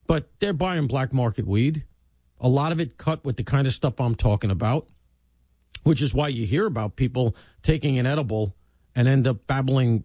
But they're buying black market weed. A lot of it cut with the kind of stuff I'm talking about, which is why you hear about people taking an edible and end up babbling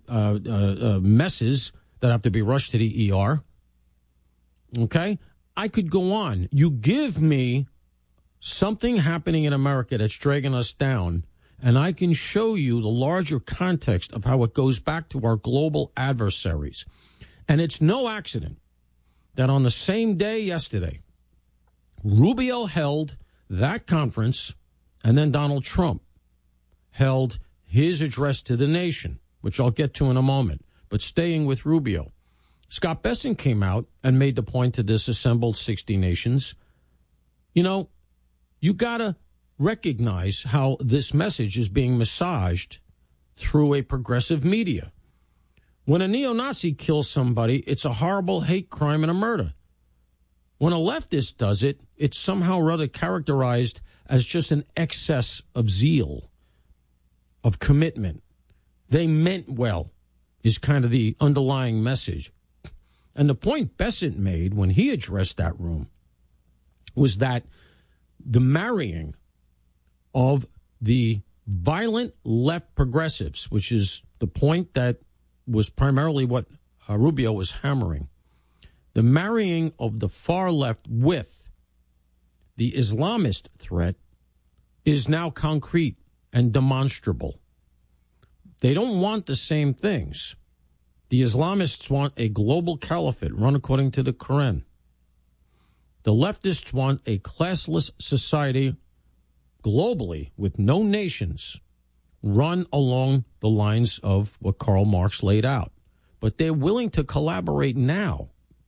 messes that have to be rushed to the ER. Okay? I could go on. You give me something happening in America that's dragging us down, and I can show you the larger context of how it goes back to our global adversaries. And it's no accident that on the same day yesterday, Rubio held that conference, and then Donald Trump held his address to the nation, which I'll get to in a moment. But staying with Rubio, Scott Bessent came out and made the point to this assembled 60 nations. You know, you got to recognize how this message is being massaged through a progressive media. When a neo-Nazi kills somebody, it's a horrible hate crime and a murder. When a leftist does it, it's somehow rather characterized as just an excess of zeal, of commitment. They meant well is kind of the underlying message. And the point Bessent made when he addressed that room was that the marrying of the violent left progressives, which is the point that was primarily what Rubio was hammering, the marrying of the far left with the Islamist threat is now concrete and demonstrable. They don't want the same things. The Islamists want a global caliphate run according to the Quran. The leftists want a classless society globally with no nations run along the lines of what Karl Marx laid out. But they're willing to collaborate now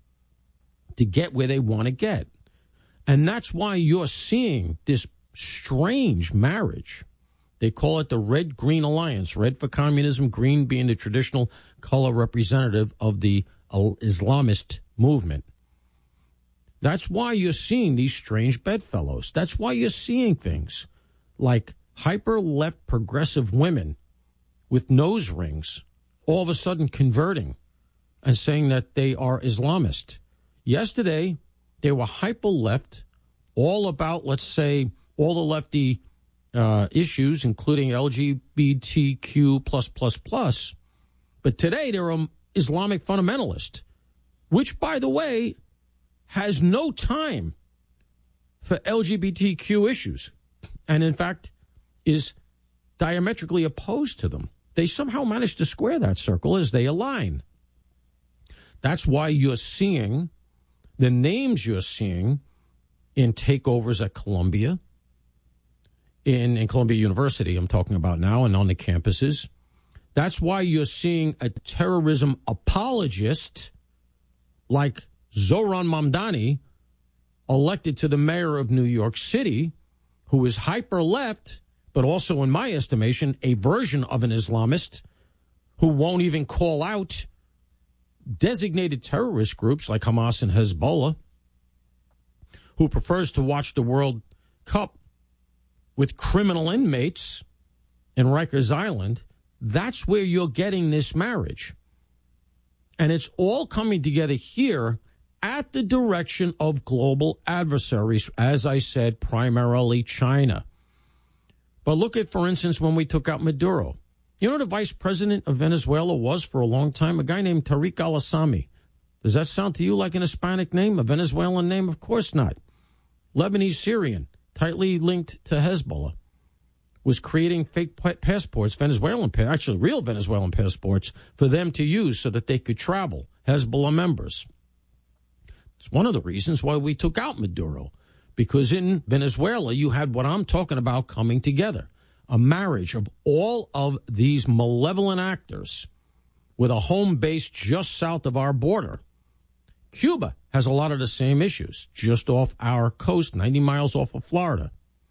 to get where they want to get. And that's why you're seeing this strange marriage. They call it the Red-Green Alliance, red for communism, green being the traditional color representative of the Islamist movement. That's why you're seeing these strange bedfellows. That's why you're seeing things like hyper-left progressive women with nose rings all of a sudden converting and saying that they are Islamist. Yesterday, they were hyper-left, all about, let's say, all the lefty issues, including LGBTQ+++. But today, they're an Islamic fundamentalist, which, by the way, has no time for LGBTQ issues, and in fact is diametrically opposed to them. They somehow managed to square that circle as they align. That's why you're seeing the names you're seeing in takeovers at Columbia, in Columbia University, I'm talking about now, and on the campuses. That's why you're seeing a terrorism apologist like Zohran Mamdani elected to the mayor of New York City, who is hyper-left, but also, in my estimation, a version of an Islamist who won't even call out designated terrorist groups like Hamas and Hezbollah, who prefers to watch the World Cup with criminal inmates in Rikers Island. That's where you're getting this marriage. And it's all coming together here at the direction of global adversaries, as I said, primarily China. But look at, for instance, when we took out Maduro. You know who the vice president of Venezuela was for a long time? A guy named Tariq al-Assami. Does that sound to you like an Hispanic name, a Venezuelan name? Of course not. Lebanese Syrian, tightly linked to Hezbollah, was creating fake passports, actually real Venezuelan passports, for them to use so that they could travel, Hezbollah members. It's one of the reasons why we took out Maduro, because in Venezuela you had what I'm talking about coming together, a marriage of all of these malevolent actors with a home base just south of our border. Cuba has a lot of the same issues, just off our coast, 90 miles off of Florida.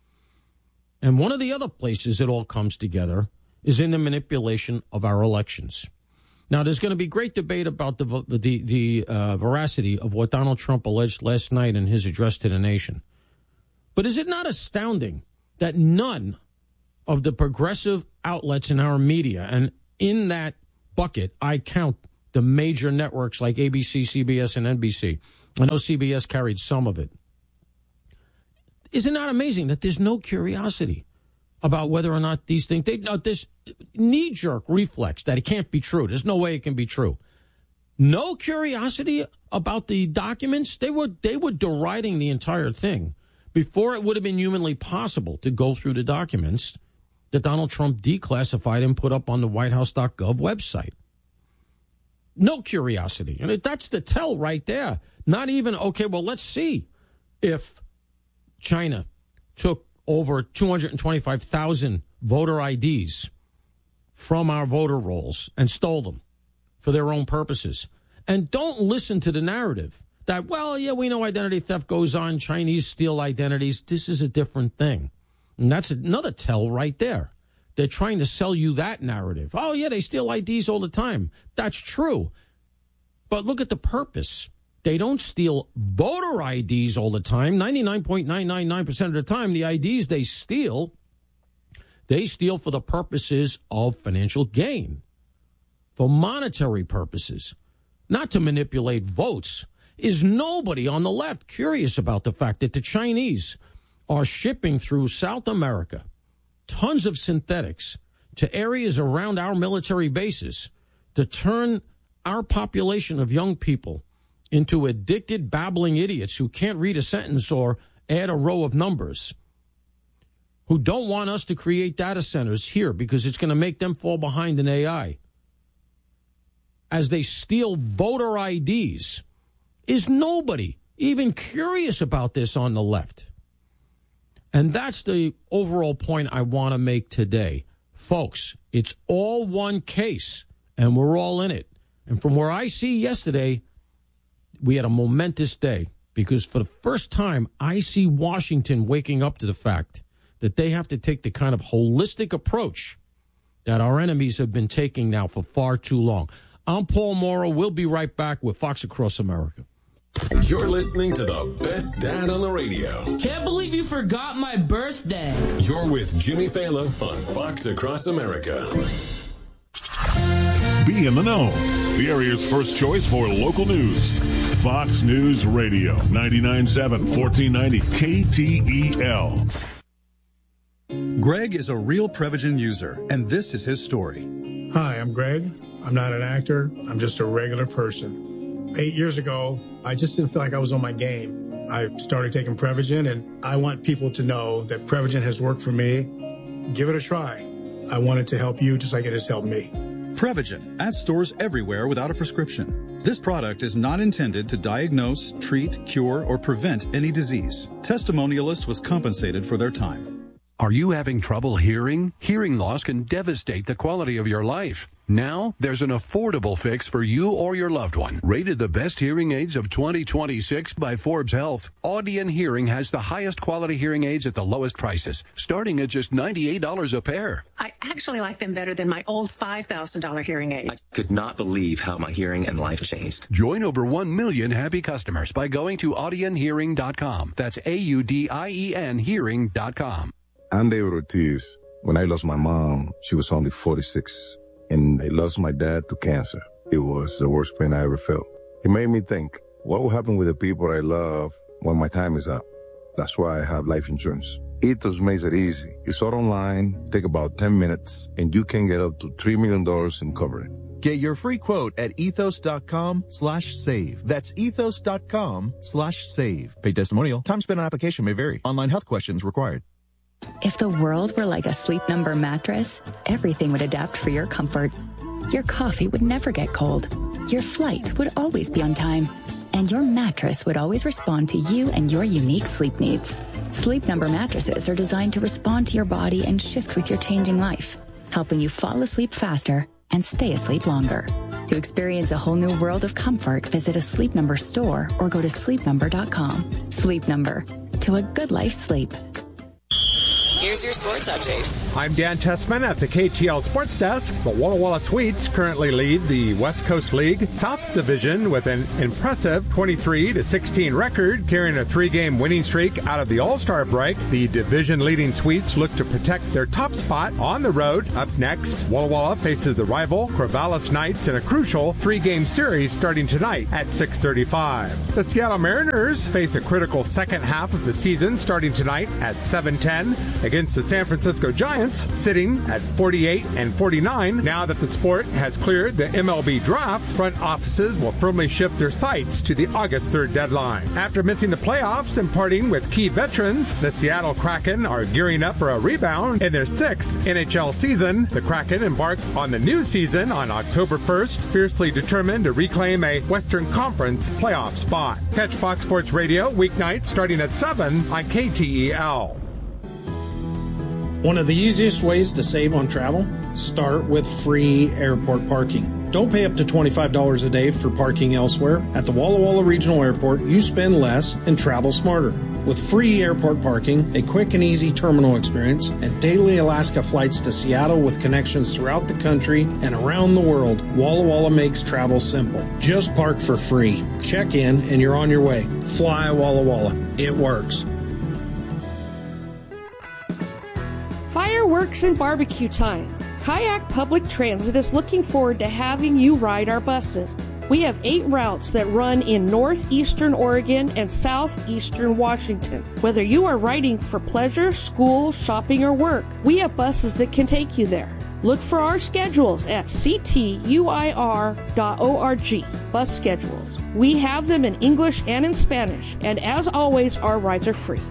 And one of the other places it all comes together is in the manipulation of our elections. Now, there's going to be great debate about the veracity of what Donald Trump alleged last night in his address to the nation. But is it not astounding that none of the progressive outlets in our media, and in that bucket I count the major networks like ABC, CBS, and NBC, I know CBS carried some of it. Isn't that amazing that there's no curiosity about whether or not these things, this knee-jerk reflex that it can't be true. There's no way it can be true. No curiosity about the documents. They were deriding the entire thing before it would have been humanly possible to go through the documents that Donald Trump declassified and put up on the whitehouse.gov website. No curiosity. And that's the tell right there. Not even, okay, well, let's see if China took over 225,000 voter IDs from our voter rolls and stole them for their own purposes. And don't listen to the narrative that, well, yeah, we know identity theft goes on. Chinese steal identities. This is a different thing. And that's another tell right there. They're trying to sell you that narrative. Oh, yeah, they steal IDs all the time. That's true. But look at the purpose. They don't steal voter IDs all the time. 99.999% of the time, the IDs they steal for the purposes of financial gain, for monetary purposes, not to manipulate votes. Is nobody on the left curious about the fact that the Chinese are shipping through South America tons of synthetics to areas around our military bases to turn our population of young people into addicted, babbling idiots who can't read a sentence or add a row of numbers, who don't want us to create data centers here because it's going to make them fall behind in AI, as they steal voter IDs. Is nobody even curious about this on the left? And that's the overall point I want to make today. Folks, it's all one case, and we're all in it. And from where I see yesterday, we had a momentous day, because for the first time, I see Washington waking up to the fact that they have to take the kind of holistic approach that our enemies have been taking now for far too long. I'm Paul Morrow. We'll be right back with Fox Across America. You're listening to the best dad on the radio. Can't believe you forgot my birthday. You're with Jimmy Fallon on Fox Across America. Be in the know. The area's first choice for local news. Fox News Radio, 99.7, 1490 KTEL. Greg is a real Prevagen user, and this is his story. Hi, I'm Greg. I'm not an actor. I'm just a regular person. 8 years ago, I just didn't feel like I was on my game. I started taking Prevagen, and I want people to know that Prevagen has worked for me. Give it a try. I want it to help you just like it has helped me. Prevagen, at stores everywhere without a prescription. This product is not intended to diagnose, treat, cure, or prevent any disease. Testimonialist was compensated for their time. Are you having trouble hearing? Hearing loss can devastate the quality of your life. Now, there's an affordable fix for you or your loved one. Rated the best hearing aids of 2026 by Forbes Health, Audion Hearing has the highest quality hearing aids at the lowest prices, starting at just $98 a pair. I actually like them better than my old $5,000 hearing aids. I could not believe how my hearing and life changed. Join over 1 million happy customers by going to audionhearing.com. That's AUDIEN hearing.com. I'm David Ortiz. When I lost my mom, she was only 46. And I lost my dad to cancer. It was the worst pain I ever felt. It made me think, what will happen with the people I love when my time is up? That's why I have life insurance. Ethos makes it easy. It's all online, take about 10 minutes, and you can get up to $3 million in coverage. Get your free quote at ethos.com/save. That's ethos.com/save. Paid testimonial. Time spent on application may vary. Online health questions required. If the world were like a Sleep Number mattress, everything would adapt for your comfort. Your coffee would never get cold. Your flight would always be on time. And your mattress would always respond to you and your unique sleep needs. Sleep Number mattresses are designed to respond to your body and shift with your changing life, helping you fall asleep faster and stay asleep longer. To experience a whole new world of comfort, visit a Sleep Number store or go to sleepnumber.com. Sleep Number. To a good life sleep. Here's Here's your sports update. I'm Dan Tessman at the KTL Sports Desk. The Walla Walla Sweets currently lead the West Coast League South Division with an impressive 23-16 record, carrying a 3-game winning streak out of the All-Star break. The division-leading Sweets look to protect their top spot on the road. Up next, Walla Walla faces the rival Corvallis Knights in a crucial 3-game series starting tonight at 6:35. The Seattle Mariners face a critical second half of the season starting tonight at 7:10 against the San Francisco Giants, sitting at 48-49. Now that the sport has cleared the MLB draft, front offices will firmly shift their sights to the August 3rd deadline. After missing the playoffs and parting with key veterans, the Seattle Kraken are gearing up for a rebound in their 6th NHL season. The Kraken embarked on the new season on October 1st, fiercely determined to reclaim a Western Conference playoff spot. Catch Fox Sports Radio weeknights starting at 7 on KTEL. One of the easiest ways to save on travel? Start with free airport parking. Don't pay up to $25 a day for parking elsewhere. At the Walla Walla Regional Airport, you spend less and travel smarter. With free airport parking, a quick and easy terminal experience, and daily Alaska flights to Seattle with connections throughout the country and around the world, Walla Walla makes travel simple. Just park for free. Check in and you're on your way. Fly Walla Walla. It works. Fireworks and barbecue time. Kayak Public Transit is looking forward to having you ride our buses. We have 8 routes that run in northeastern Oregon and southeastern Washington. Whether you are riding for pleasure, school, shopping, or work, we have buses that can take you there. Look for our schedules at ctuir.org. Bus schedules. We have them in English and in Spanish, and as always, our rides are free.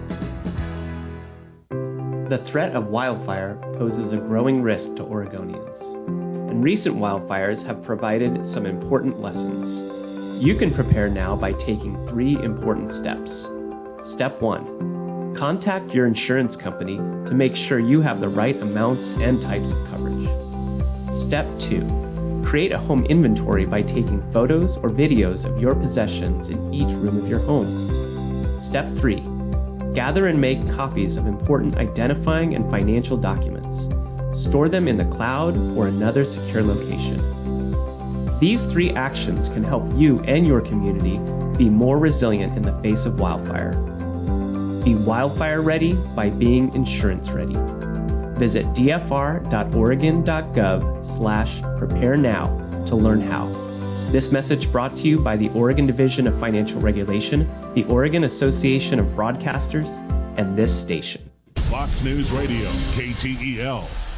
The threat of wildfire poses a growing risk to Oregonians, and recent wildfires have provided some important lessons. You can prepare now by taking 3 important steps. Step 1. Contact your insurance company to make sure you have the right amounts and types of coverage. Step 2. Create a home inventory by taking photos or videos of your possessions in each room of your home. Step 3. Gather and make copies of important identifying and financial documents. Store them in the cloud or another secure location. These 3 actions can help you and your community be more resilient in the face of wildfire. Be wildfire ready by being insurance ready. Visit dfr.oregon.gov/prepare now to learn how. This message brought to you by the Oregon Division of Financial Regulation, the Oregon Association of Broadcasters, and this station. Fox News Radio, KTEL.